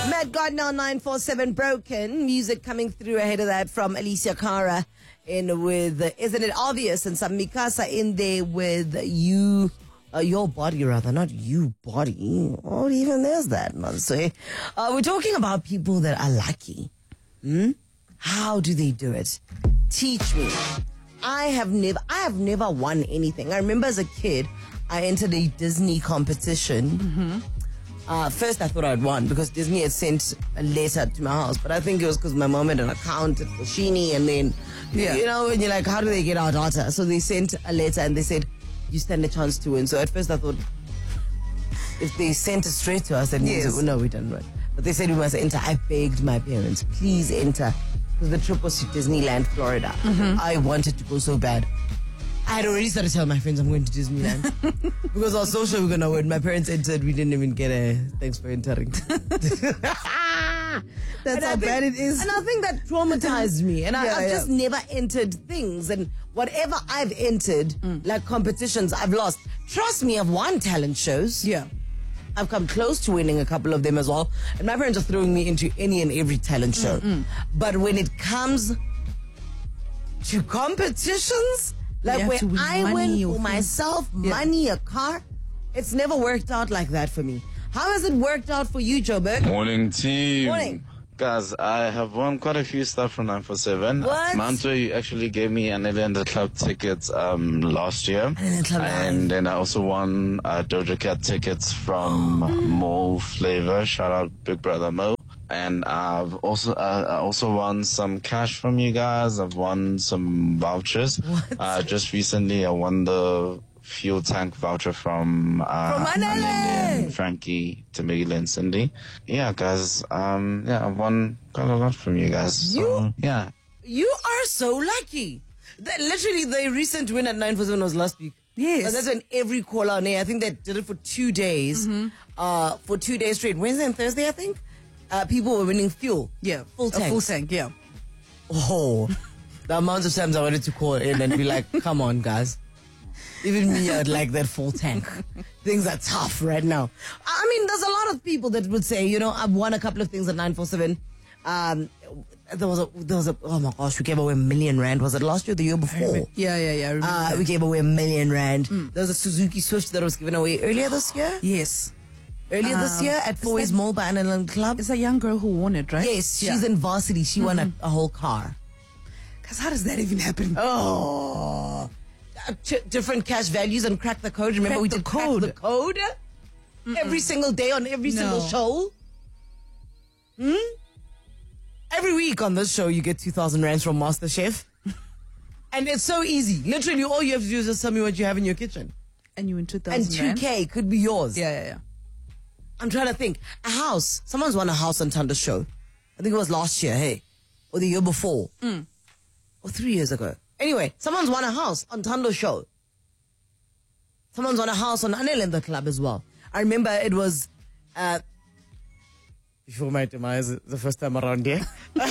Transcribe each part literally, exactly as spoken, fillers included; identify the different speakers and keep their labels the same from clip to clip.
Speaker 1: Matt Gardner, nine four seven Broken. Music coming through ahead of that from Alicia Cara in with uh, Isn't It Obvious? And some Mikasa in there with You, uh, Your Body rather, not You Body. Oh, even there's that. So, uh, we're talking about people that are lucky. Hmm? How do they do it? Teach me. I have never, I have never won anything. I remember as a kid, I entered a Disney competition.
Speaker 2: Mm-hmm.
Speaker 1: Uh, first, I thought I'd won because Disney had sent a letter to my house, but I think it was because my mom had an account at Foschini, and then,
Speaker 2: yeah.
Speaker 1: you know, and you're like, how do they get our data? So they sent a letter and they said, you stand a chance to win. So at first I thought, if they sent it straight to us, then
Speaker 2: yes.
Speaker 1: no, we didn't win. But they said we must enter. I begged my parents, please enter. Because the trip was to Disneyland, Florida.
Speaker 2: Mm-hmm.
Speaker 1: I wanted to go so bad. I had already started telling my friends I'm going to Disneyland. Because I was so sure we were going to win. My parents entered. We didn't even get a thanks for entering. That's
Speaker 2: and how bad it is.
Speaker 1: And I think that traumatized me. And I,
Speaker 2: yeah,
Speaker 1: I've
Speaker 2: yeah.
Speaker 1: just never entered things. And whatever I've entered, mm. like competitions, I've lost. Trust me, I've won talent shows.
Speaker 2: Yeah.
Speaker 1: I've come close to winning a couple of them as well. And my parents are throwing me into any and every talent show.
Speaker 2: Mm-mm.
Speaker 1: But when it comes to competitions, like where I win for myself, yeah. money, a car, it's never worked out like that for me. How has it worked out for you, Joburg?
Speaker 3: Morning, team.
Speaker 1: Morning.
Speaker 3: Guys, I have won quite a few stuff from nine four seven.
Speaker 1: What?
Speaker 3: Manto, you actually gave me an Ellie and the Club tickets um, last year. And then I also won uh, Doja Cat tickets from Mo Flavor. Shout out Big Brother Mo. And I've also uh, I also won some cash from you guys. I've won some vouchers.
Speaker 1: What?
Speaker 3: Uh, just recently, I won the fuel tank voucher from uh,
Speaker 1: from Anele,
Speaker 3: Frankie, Tamila, and Cindy. Yeah, guys. Um, yeah, I've won quite a lot from you guys. So,
Speaker 1: you,
Speaker 3: yeah.
Speaker 1: You are so lucky. That literally, the recent win at nine four seven was last week.
Speaker 2: Yes.
Speaker 1: Uh, that's when every caller on air, I think they did it for two days. Mm-hmm. Uh, for two days straight. Wednesday and Thursday, I think. Uh, people were winning fuel.
Speaker 2: Yeah.
Speaker 1: Full tank.
Speaker 2: A full tank, yeah.
Speaker 1: Oh. The amount of times I wanted to call in and be like, come on, guys. Even me, I'd like that full tank. Things are tough right now. I mean, there's a lot of people that would say, you know, I've won a couple of things at nine four seven. Um, there was a, there was a, oh my gosh, we gave away a million rand. Was it last year or the year before?
Speaker 2: Yeah, yeah, yeah. I remember
Speaker 1: uh, we gave away a million rand. Mm. There was a Suzuki Swift that was given away earlier this year.
Speaker 2: Yes.
Speaker 1: Earlier um, this year at Four Ways Mall by Annaland Club.
Speaker 2: It's a young girl who won it, right?
Speaker 1: Yes, she's
Speaker 2: yeah.
Speaker 1: in varsity. She mm-hmm. won a, a whole car.
Speaker 2: Because how does that even happen?
Speaker 1: Oh. Uh, t- different cash values and crack the code. Remember
Speaker 2: crack
Speaker 1: we
Speaker 2: the
Speaker 1: did
Speaker 2: code.
Speaker 1: crack the code? Mm-mm. Every single day on every
Speaker 2: no.
Speaker 1: single show? Hmm? Every week on this show you get two thousand rands from MasterChef. And it's so easy. Literally all you have to do is just tell me what you have in your kitchen.
Speaker 2: And you win two thousand
Speaker 1: And two K rand? Could be yours.
Speaker 2: Yeah, yeah, yeah.
Speaker 1: I'm trying to think. A house. Someone's won a house on Tando's show. I think it was last year, hey? Or the year before.
Speaker 2: Mm.
Speaker 1: Or three years ago. Anyway, someone's won a house on Tando's show. Someone's won a house on Anel in the club as well. I remember it was... Uh, before my demise, the first time around here.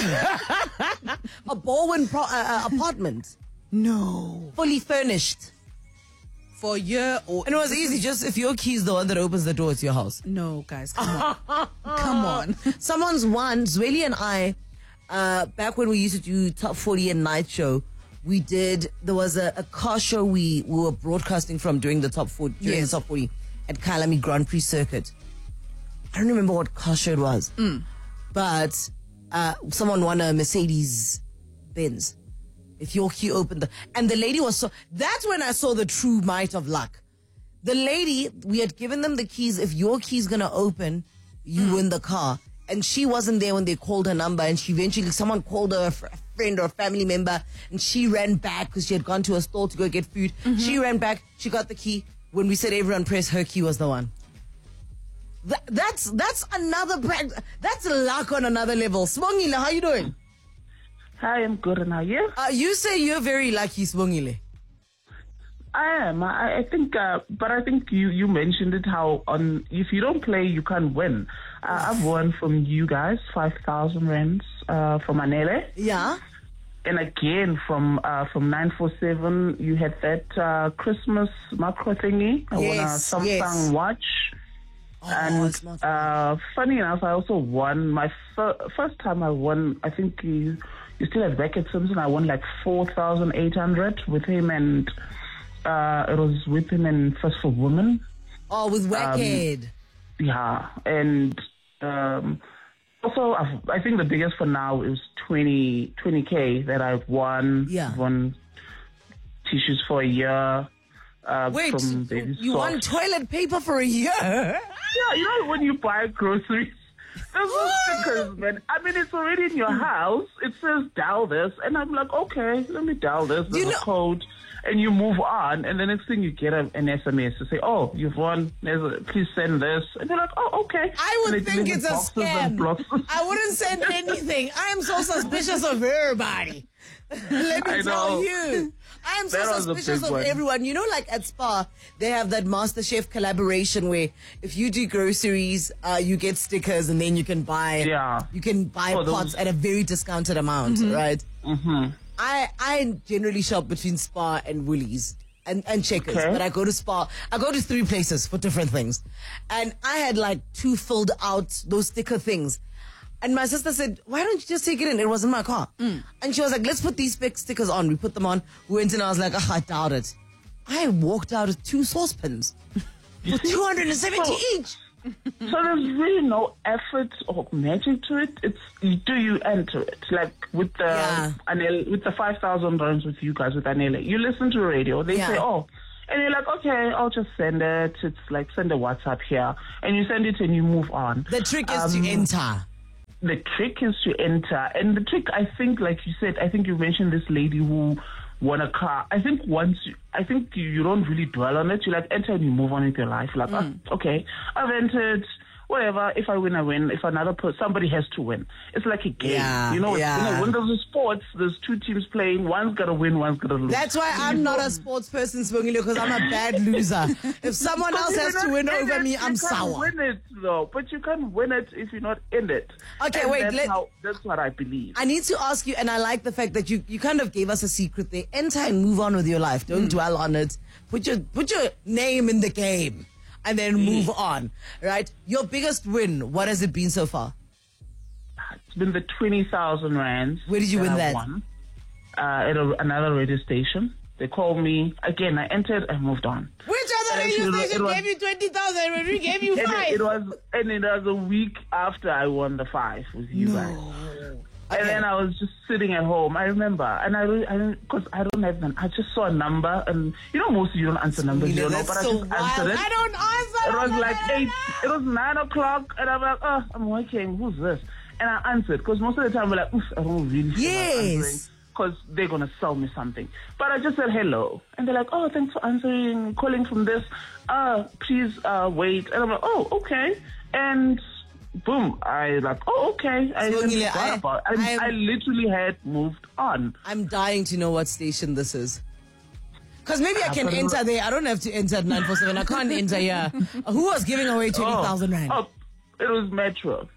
Speaker 1: A Bowen pro- uh, uh, apartment.
Speaker 2: No.
Speaker 1: Fully furnished.
Speaker 2: For a year or...
Speaker 1: And it was easy, just if your key is the one that opens the door, it's your house.
Speaker 2: No, guys, come on. Come on.
Speaker 1: Someone's won, Zweli and I, uh, back when we used to do Top forty and Night Show, we did, there was a, a car show we, we were broadcasting from during the Top forty, during
Speaker 2: yes.
Speaker 1: the Top forty at Kyalami Grand Prix Circuit. I don't remember what car show it was,
Speaker 2: mm.
Speaker 1: but uh, someone won a Mercedes Benz. If your key opened the... And the lady was so... That's when I saw the true might of luck. The lady, we had given them the keys. If your key's going to open, you mm. win the car. And she wasn't there when they called her number. And she eventually... Someone called her a, fr- a friend or a family member. And she ran back because she had gone to a store to go get food. Mm-hmm. She ran back. She got the key. When we said everyone press, her key was the one. That, that's that's another... That's luck on another level. Smongile, how you doing?
Speaker 4: Hi, I'm good, and how are you?
Speaker 1: Uh, you say you're very lucky, Sbongile.
Speaker 4: I am. I, I think, uh, but I think you, you mentioned it, how on if you don't play, you can't win. Uh, I've won from you guys five thousand rands uh, from Anele.
Speaker 1: Yeah.
Speaker 4: And again, from uh, from nine four seven, you had that uh, Christmas macro thingy. I
Speaker 1: yes,
Speaker 4: won a Samsung
Speaker 1: yes.
Speaker 4: watch.
Speaker 1: Oh,
Speaker 4: and
Speaker 1: smart.
Speaker 4: uh, funny enough, I also won my fir- first time. I won. I think you, you still at Beckett Simpson. I won like four thousand eight hundred with him, and uh, it was with him and First for Women.
Speaker 1: Oh, with Wackhead.
Speaker 4: Um, yeah, and um, also I've, I think the biggest for now is twenty K that I've won.
Speaker 1: Yeah.
Speaker 4: I've won tissues for a year. Uh,
Speaker 1: Wait,
Speaker 4: from Baby
Speaker 1: you
Speaker 4: Soft.
Speaker 1: won toilet paper for a year?
Speaker 4: Yeah, you know when you buy groceries, there's those stickers, man. I mean, it's already in your house. It says dial this, and I'm like, okay, let me dial this. There's
Speaker 1: You know-
Speaker 4: a code, and you move on, and the next thing you get a, an S M S to say, oh, you've won. There's a, please send this, and they're like, oh, okay.
Speaker 1: I would
Speaker 4: And they
Speaker 1: think
Speaker 4: deliver
Speaker 1: it's a
Speaker 4: boxes and
Speaker 1: scam.
Speaker 4: boxes.
Speaker 1: I wouldn't send anything. I am so suspicious of everybody. Let me
Speaker 4: I
Speaker 1: tell
Speaker 4: know.
Speaker 1: you. I am so
Speaker 4: That was a
Speaker 1: suspicious
Speaker 4: big
Speaker 1: of
Speaker 4: one.
Speaker 1: everyone. You know, like at Spa, they have that MasterChef collaboration where if you do groceries, uh, you get stickers and then you can buy
Speaker 4: Yeah.
Speaker 1: you can buy
Speaker 4: Oh, those-
Speaker 1: pots at a very discounted amount, right?
Speaker 4: Mm-hmm.
Speaker 1: I I generally shop between Spa and Woolies and, and Checkers,
Speaker 4: Okay.
Speaker 1: but I go to Spa. I go to three places for different things. And I had like two filled out those sticker things. And my sister said, why don't you just take it in? It was in my car. And she was like, let's put these big stickers on. We put them on. We went in and I was like, oh, I doubt it. I walked out with two saucepans for two hundred seventy
Speaker 4: So-
Speaker 1: each.
Speaker 4: So there's really no effort or magic to it. It's do you enter it like with the
Speaker 1: Yeah.
Speaker 4: Anele, with the five thousand rounds with you guys with Anele. You listen to radio. They
Speaker 1: Yeah.
Speaker 4: say oh, and you're like okay, I'll just send it. It's like send a WhatsApp here, and you send it and you move on.
Speaker 1: The trick is
Speaker 4: Um,
Speaker 1: to enter.
Speaker 4: The trick is to enter, and the trick I think, like you said, I think you mentioned this lady who won a car. I think once, you, I think you, you don't really dwell on it. You like enter and you move on with your life. Like,
Speaker 1: Mm.
Speaker 4: oh, okay, I've entered. Whatever. If I win, I win. If another person, somebody has to win. It's like a game.
Speaker 1: Yeah,
Speaker 4: you know,
Speaker 1: yeah.
Speaker 4: you know, when there's a sports, there's two teams playing. One's got to win, one's got to lose.
Speaker 1: That's why I'm not a sports person, Swungile, because I'm a bad loser. If someone
Speaker 4: But
Speaker 1: else
Speaker 4: if
Speaker 1: has
Speaker 4: you're
Speaker 1: to
Speaker 4: not
Speaker 1: win
Speaker 4: in
Speaker 1: over
Speaker 4: it,
Speaker 1: me,
Speaker 4: you
Speaker 1: I'm
Speaker 4: can't
Speaker 1: sour.
Speaker 4: Win it though, but you can't win it if you're not in it.
Speaker 1: Okay,
Speaker 4: And
Speaker 1: wait,
Speaker 4: That's,
Speaker 1: let-
Speaker 4: how, that's what I believe.
Speaker 1: I need to ask you, and I like the fact that you, you kind of gave us a secret there. Enter and move on with your life. Don't dwell on it. Put your put your name in the game, and then move on. Right? Your biggest win. What has it been so far?
Speaker 4: It's been the twenty thousand rands.
Speaker 1: Where did you win
Speaker 4: I've
Speaker 1: that?
Speaker 4: Won, uh, at a, another radio station. They called me again. I entered and moved on.
Speaker 1: Which other
Speaker 4: And
Speaker 1: radio
Speaker 4: actually, it
Speaker 1: station
Speaker 4: was-
Speaker 1: gave you twenty thousand when we gave you
Speaker 4: And
Speaker 1: five?
Speaker 4: it, it was and it was a week after I won the five with you guys.
Speaker 1: Okay.
Speaker 4: And then I was just sitting at home. I remember, and I really, I because I don't have them. I just saw a number, and you know, most of you don't answer numbers, you don't know,
Speaker 1: That's
Speaker 4: but I
Speaker 1: so
Speaker 4: just
Speaker 1: wild.
Speaker 4: answered it.
Speaker 1: I don't answer.
Speaker 4: It was
Speaker 1: no,
Speaker 4: like
Speaker 1: no, no,
Speaker 4: eight.
Speaker 1: no.
Speaker 4: It was nine o'clock, and I'm like, oh, I'm working. Who's this? And I answered because most of the time we're like, oof, I don't really feel
Speaker 1: Yes.
Speaker 4: like answering because they're gonna sell me something. But I just said hello, and they're like, oh, thanks for answering. Calling from this. Uh, please uh, wait. And I'm like, oh, okay. And boom, I like, oh, okay. I
Speaker 1: So,
Speaker 4: even
Speaker 1: Ngile,
Speaker 4: forgot
Speaker 1: I-
Speaker 4: about. I,
Speaker 1: I-
Speaker 4: I literally had moved on.
Speaker 1: I'm dying to know what station this is. Because maybe I can
Speaker 4: Absolutely.
Speaker 1: enter there. I don't have to enter at nine four seven. I can't enter here. Who was giving away twenty thousand rand?
Speaker 4: Oh, it was Metro.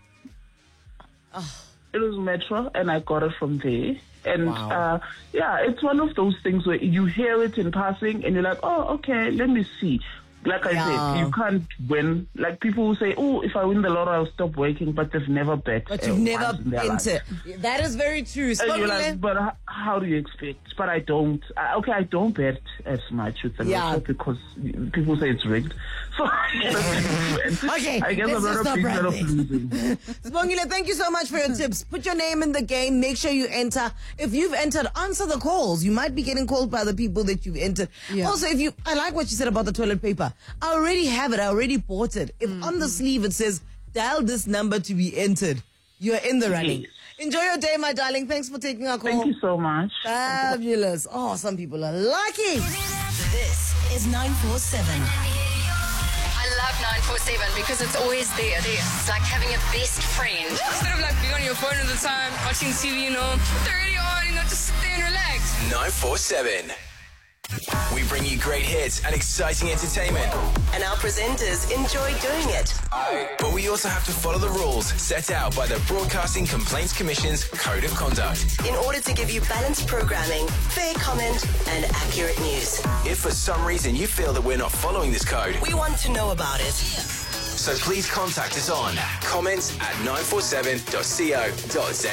Speaker 4: It was Metro, and I got it from there. And
Speaker 1: Wow.
Speaker 4: uh, yeah, it's one of those things where you hear it in passing, and you're like, oh, okay, let me see. Like I
Speaker 1: Yeah.
Speaker 4: said, you can't win. Like people who say, oh, if I win the lotto, I'll stop working, but they've never bet.
Speaker 1: But
Speaker 4: uh,
Speaker 1: you've never
Speaker 4: once in their life.
Speaker 1: entered. That is very true.
Speaker 4: And you're
Speaker 1: Spongile,
Speaker 4: like, but how, how do you expect? But I don't. I, okay, I don't bet as much with the
Speaker 1: Yeah.
Speaker 4: lotto because people say it's rigged. So
Speaker 1: Okay,
Speaker 4: I guess
Speaker 1: let's
Speaker 4: I'm
Speaker 1: just
Speaker 4: not a
Speaker 1: stop
Speaker 4: big
Speaker 1: right
Speaker 4: fan of
Speaker 1: there.
Speaker 4: losing.
Speaker 1: Spongile, thank you so much for your tips. Put your name in the game. Make sure you enter. If you've entered, answer the calls. You might be getting called by the people that you've entered.
Speaker 2: Yeah.
Speaker 1: Also, if you, I like what you said about the toilet paper. I already have it. I already bought it. If on the sleeve it says, dial this number to be entered, you're in the running.
Speaker 4: Yes.
Speaker 1: Enjoy your day, my darling. Thanks for taking our call.
Speaker 4: Thank you so much.
Speaker 1: Fabulous. Oh, some people are lucky.
Speaker 5: This is nine four seven.
Speaker 6: I love nine four seven because it's always there. It's like having a best friend.
Speaker 7: Instead of like being on your phone all the time, watching T V, you know, put the radio on, you know, just sit there and relax.
Speaker 8: nine four seven. We bring you great hits and exciting entertainment.
Speaker 5: And our presenters enjoy doing it.
Speaker 8: But we also have to follow the rules set out by the Broadcasting Complaints Commission's Code of Conduct.
Speaker 5: In order to give you balanced programming, fair comment, and accurate news.
Speaker 8: If for some reason you feel that we're not following this code,
Speaker 5: We want to know about it.
Speaker 8: So please contact us on comments at nine four seven dot co dot za.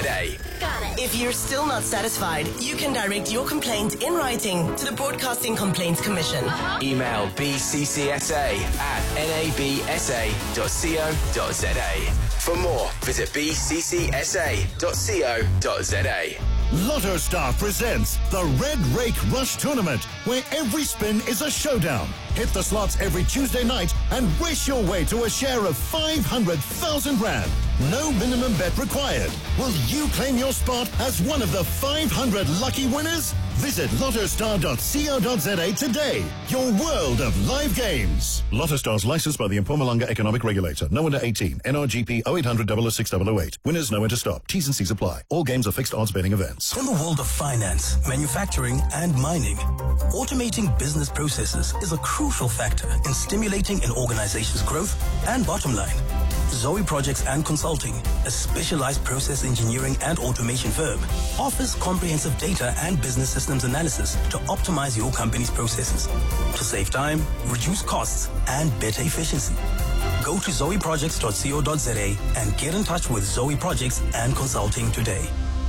Speaker 5: If you're still not satisfied, you can direct your complaint in writing to the Broadcasting Complaints Commission.
Speaker 8: Email b c c s a at n a b s a dot co dot za. For more, visit b c c s a dot co dot za.
Speaker 9: Lotto Star presents the Red Rake Rush Tournament, where every spin is a showdown. Hit the slots every Tuesday night and race your way to a share of five hundred thousand rand. No minimum bet required. Will you claim your spot as one of the five hundred lucky winners? Visit lotto star dot co dot za today. Your world of live games. Lotto Star's licensed by the Mpumalanga Economic Regulator. No under eighteen. N R G P oh eight hundred, oh oh six, oh oh eight. Winners know when to stop. T's and C's apply. All games are fixed odds betting events.
Speaker 10: In the world of finance, manufacturing, and mining, automating business processes is a crucial factor in stimulating an organization's growth and bottom line. Zoe Projects and Consulting, a specialized process engineering and automation firm, offers comprehensive data and business systems analysis to optimize your company's processes to save time, reduce costs, and better efficiency. Go to zoe projects dot co dot za and get in touch with Zoe Projects and Consulting today.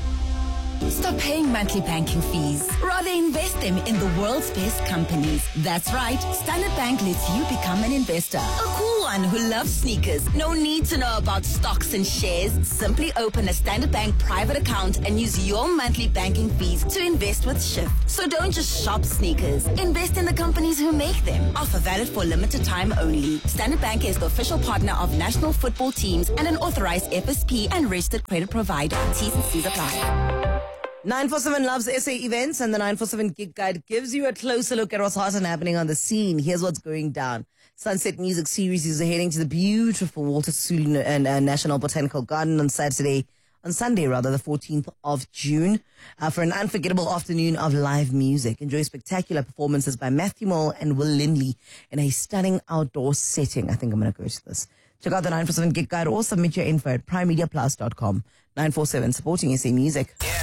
Speaker 11: Stop paying monthly banking fees. Rather invest them in the world's best companies. That's right. Standard Bank lets you become an investor. A cool one who loves sneakers. No need to know about stocks and shares. Simply open a Standard Bank private account and use your monthly banking fees to invest with Shift. So don't just shop sneakers. Invest in the companies who make them. Offer valid for limited time only. Standard Bank is the official partner of national football teams and an authorized F S P and registered credit provider. T's and C's apply.
Speaker 1: nine four seven loves S A events, and the nine four seven Gig Guide gives you a closer look at what's hot and happening on the scene. Here's what's going down. Sunset Music Series is heading to the beautiful Walter Sisulu and uh, National Botanical Garden on Saturday, on Sunday rather, the fourteenth of June, uh, for an unforgettable afternoon of live music. Enjoy spectacular performances by Matthew Mole and Will Lindley in a stunning outdoor setting. I think I'm going to go to this. Check out the nine four seven Gig Guide or submit your info at prime media plus dot com. nine four seven, supporting S A Music.
Speaker 8: Yeah.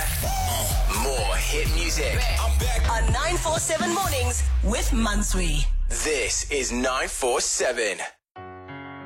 Speaker 8: More hit music.
Speaker 5: I'm back on nine four seven Mornings with Mansui.
Speaker 8: This is nine four seven.